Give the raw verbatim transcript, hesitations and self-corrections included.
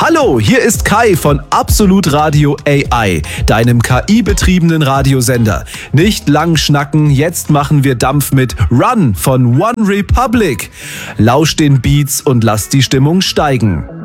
Hallo, hier ist Kai von Absolut Radio A I, deinem K I-betriebenen Radiosender. Nicht lang schnacken, jetzt machen wir Dampf mit Run von One Republic. Lausch den Beats und lass die Stimmung steigen.